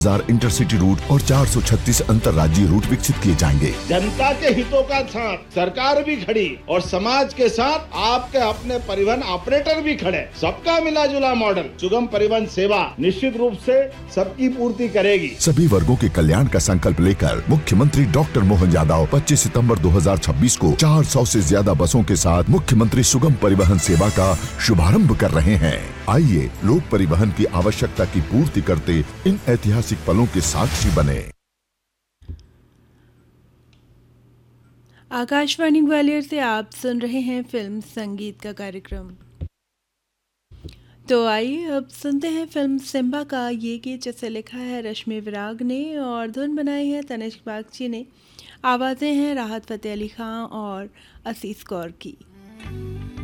Intercity root और 436 अंतर्राज्यीय root विकसित किए जाएंगे। जनता के हितों का साथ सरकार भी खड़ी और समाज के साथ आपके अपने परिवहन ऑपरेटर भी खड़े। सबका मिला जुला मॉडल सुगम परिवहन सेवा निश्चित रूप से सबकी पूर्ति करेगी। सभी वर्गों के कल्याण का संकल्प लेकर मुख्यमंत्री डॉक्टर मोहन यादव 25 सितंबर 2026 को 400 से ज्यादा बसों के साथ मुख्यमंत्री सुगम परिवहन सेवा का शुभारंभ कर रहे हैं। आइए लोक परिवहन की आवश्यकता की पूर्ति करते इन ऐतिहासिक पलों के साक्षी बने। आकाशवाणी ग्वालियर से आप सुन रहे हैं फिल्म संगीत का कार्यक्रम। तो आइए अब सुनते हैं फिल्म सिम्बा का ये गीत, जिसे लिखा है रश्मि विराग ने और धुन बनाई है तनिष्क बागची ने। आवाज़ें हैं राहत फ़तेह अली खां और असीस कौर की।